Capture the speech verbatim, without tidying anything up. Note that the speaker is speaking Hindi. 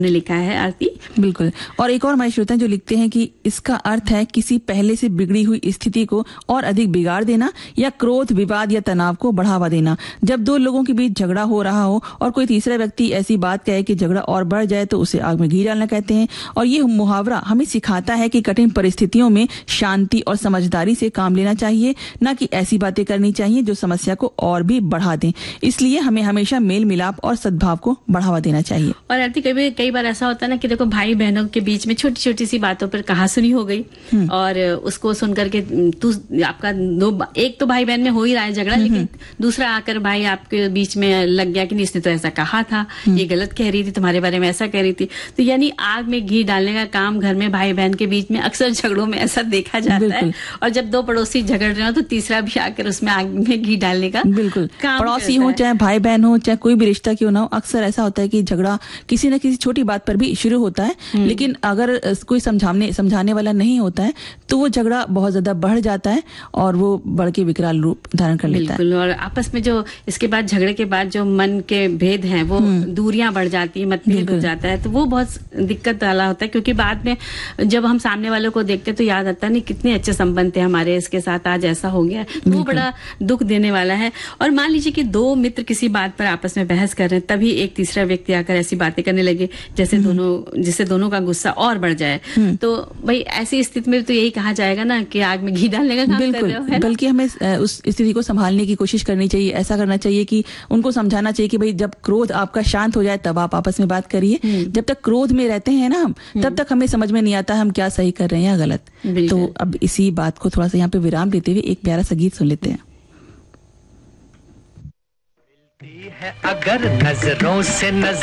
ने लिखा है आरती। बिल्कुल। और एक और हमारे श्रोता जो लिखते हैं कि इसका अर्थ है किसी पहले से बिगड़ी हुई स्थिति को और अधिक बिगाड़ देना या क्रोध, विवाद या तनाव को बढ़ावा देना। जब दो लोगों के बीच झगड़ा हो रहा हो और कोई तीसरा व्यक्ति ऐसी बात कहे कि झगड़ा और बढ़ जाए तो उसे आग में घी डालना कहते हैं। और ये मुहावरा हमें सिखाता है कि कठिन परिस्थितियों में शांति और समझदारी से काम लेना चाहिए, न कि ऐसी बातें करनी चाहिए जो समस्या को और भी बढ़ा दें। इसलिए हमें हमेशा मेल मिलाप और सद्भाव को बढ़ावा देना चाहिए। और आरती कई कई बार ऐसा होता है ना कि देखो भाई बहनों के बीच में छोटी छोटी सी बातों पर कहासुनी हो गई और उसको सुनकर के तू आपका दो एक तो भाई बहन में हो ही रहा है झगड़ा, लेकिन दूसरा आकर भाई आपके बीच में लग गया कि नहीं इसने तो ऐसा कहा था, ये गलत कह रही थी, तुम्हारे बारे में ऐसा कह रही थी। तो यानी आग में घी डालने का काम घर में भाई बहन के बीच में अक्सर झगड़ों में ऐसा देखा जाता है। और जब दो पड़ोसी झगड़ रहे हो तो तीसरा भी आकर उसमें आग में घी डालने का बिल्कुल पड़ोसी हो चाहे भाई बहन हो चाहे कोई भी रिश्ता क्यों ना हो, अक्सर ऐसा होता है कि झगड़ा किसी न किसी छोटी बात पर भी शुरू होता है, लेकिन अगर कोई समझाने समझाने वाला नहीं होता है तो वो झगड़ा बहुत ज्यादा बढ़ जाता है और वो बढ़ के विकराल रूप धारण कर लेता है। और आपस में जो इसके बाद झगड़े के बाद जो मन के भेद हैं वो दूरियां बढ़ जाती है, मतभेद हो जाता है, तो वो बहुत दिक्कत वाला होता है। क्योंकि बाद में जब हम सामने वालों को देखते तो याद आता है नहीं कितने अच्छे संबंध थे हमारे, इसके साथ आज ऐसा हो गया, तो वो बड़ा दुख देने वाला है। और मान लीजिए कि दो मित्र किसी बात पर आपस में बहस कर रहे हैं, तभी एक तीसरा व्यक्ति आकर ऐसी बातें करने लगे जैसे दोनों जिससे दोनों का गुस्सा और बढ़ जाए, तो भाई ऐसी स्थिति में तो यही कहा जाएगा ना कि आग में घी डालने का काम कर रहे हो, है ना? बल्कि हमें उस स्थिति को संभालने की कोशिश करनी चाहिए। ऐसा करना चाहिए कि उनको समझाना चाहिए कि भाई जब क्रोध आपका शांत हो जाए तब आप आपस में बात करिए। जब तक क्रोध में रहते हैं ना हम, तब तक हमें समझ में नहीं आता हम क्या सही कर रहे हैं या गलत। तो अब इसी बात को थोड़ा सा यहाँ पे विराम देते हुए एक प्यारा सा गीत सुन लेते हैं। अगर नजरों से नजर